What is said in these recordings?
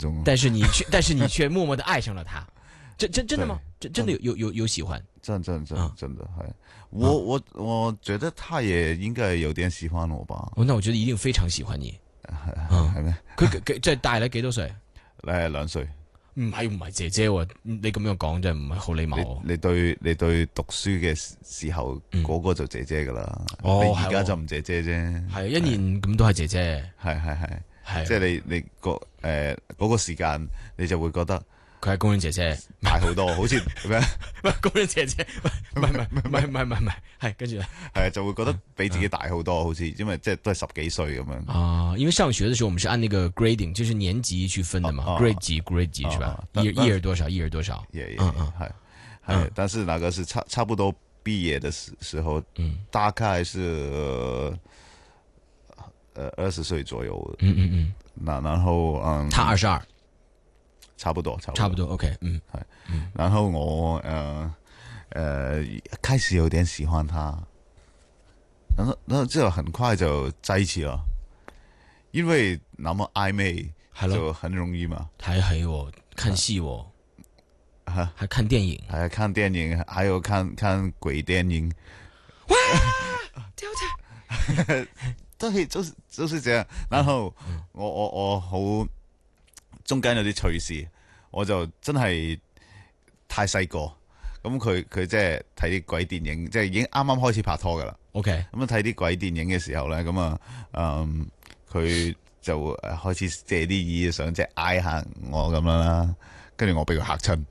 鐘。 但是你卻默默的愛上了他，真的嗎？真的有喜歡？ 真的係，我覺得他也應該有點喜歡我吧。 那我覺得一定非常喜歡你。 係咩？ 佢即係大你幾多歲 ？2歲。 唔係姐姐喎，你咁樣講真係唔係好禮貌。 你對讀書嘅時候嗰個就姐姐噶啦，你而家就唔姐姐啫。 係1年咁都係姐姐。 係，即係你嗰個時間你就會覺得佢係工人姐姐大好多，好似咩？ 工人姐姐，唔係，係跟住咧， 係就會覺得比自己大好多，好似因為即係都係10幾歲咁樣。 啊，因為上學嘅時候我們是按那個 grading，就是年級去分的嘛，grade 級是吧？一人多少？ 係，但是那個是差不多畢業的時候，大概是20歲左右。然後他22。 差不多 ，OK， 然後我開始有點喜歡他，然後之後很快就在一起了，因為那麼曖昧就很容易嘛。 還看戲還看電影， 還有看鬼電影。 哇， 對，就是這樣。然後我好中間有啲趣事，我就真係太細個，咁佢即係睇啲鬼電影，即係已經啱啱開始拍拖噶啦。 OK， 咁睇啲鬼電影嘅時候咧，咁佢就開始借啲意想即係嗌下我咁樣啦，跟住我俾佢嚇親。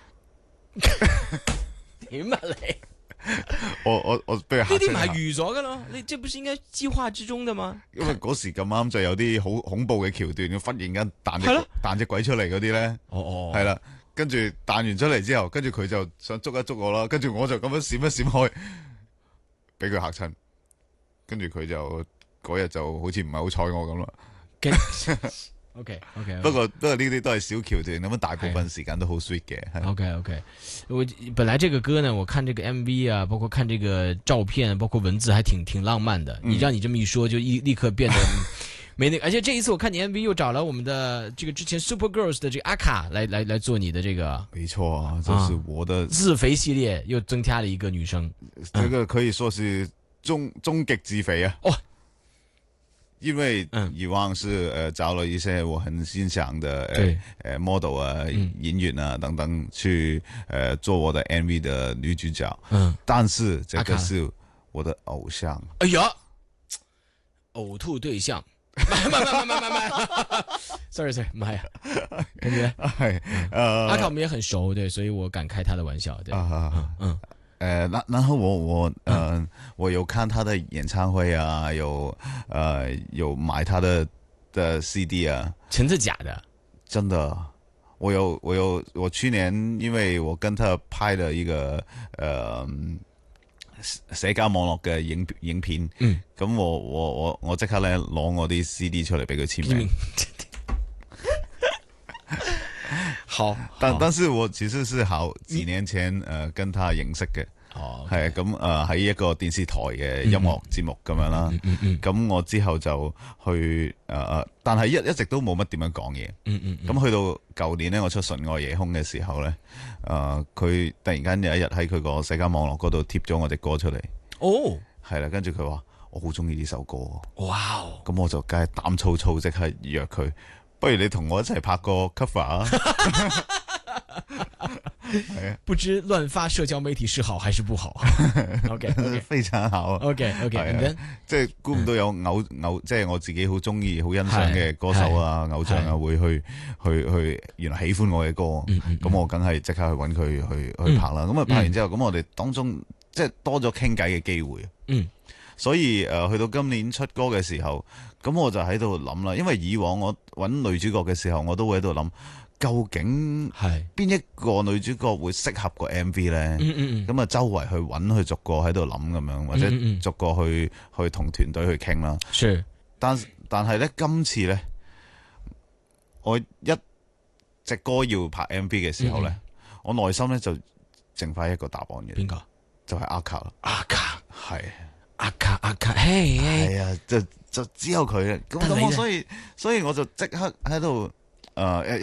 點啊你？ 我俾佢嚇親。 呢啲唔係預咗噶咯？你這不是應該計劃之中的嗎？ 因為嗰時咁啱就有啲好恐怖嘅橋段，忽然間彈隻鬼出嚟嗰啲咧。係啦，跟住彈完出嚟之後，跟住佢就想捉一捉我啦，跟住我就咁樣閃一閃開，俾佢嚇親。跟住佢就嗰日就好似唔係好睬我咁啦。 OK， 不過呢啲都係小橋段，咁大部分時間都好 sweet 嘅。 OK， 我本來這個歌呢，我看這個 MV 啊，包括看這個照片，包括文字，還挺浪漫的。你讓你這麼一說，就立刻變得沒那個。而且這一次我看你 MV 又找了我們的這個之前 Super Girls 的這個阿卡來做你的這個。 沒錯啊，就是我的自肥系列又增加了一個女生。 這個可以說是終極自肥啊。哦。因為以往是找了一些我很欣賞的model 啊、演員啊等等去做我的 MV 的女主角，但是這個是我的偶像。 哎呀，嘔吐對象，唔係，sorry，唔係啊，感覺阿卡我們也很熟，對，所以我敢開他的玩笑，對， 然後我有看他的演唱會啊，有買他的 CD 啊， 真的假的？ 真的，我去年因為我跟他拍了一個社交網絡嘅影片，咁我即刻咧攞我啲 CD 出嚟俾佢簽名。 好， 但是我其實是好幾年前跟他認識嘅，係咁喺一個電視台嘅音樂節目咁樣啦，咁我之後就去但係一直都冇乜點樣講嘢，咁去到舊年咧我出《純愛夜空》嘅時候咧，佢突然間有一日喺佢個社交網絡嗰度貼咗我隻歌出嚟，係啦，跟住佢話我好中意呢首歌， 哇， 咁我就梗係膽粗粗即刻約佢。不如你同我一齊拍個 cover 啊！ 不知亂發社交媒體是好還是不好？OK， 非常好。 OK， 即係估唔到有即係我自己好中意、好欣賞嘅歌手啊、偶像啊，會去原來喜歡我嘅歌，咁我梗係即刻去揾佢去拍啦。咁啊拍完之後，咁我哋當中即係多咗傾偈嘅機會。所以去到今年出歌嘅時候，咁我就喺度諗啦，因為以往我揾女主角嘅時候，我都會喺度諗，究竟邊一個女主角會適合個 MV 呢？咁啊，周圍去揾，去逐個喺度諗咁樣，或者逐個去同團隊去傾啦。但係呢，今次呢，我一隻歌要拍 MV 嘅時候呢，我內心呢就剩翻一個答案嘅。 邊個？ 就係阿卡啦。 阿卡係。 阿卡，係啊，就只有佢嘅，咁我所以我就即刻喺度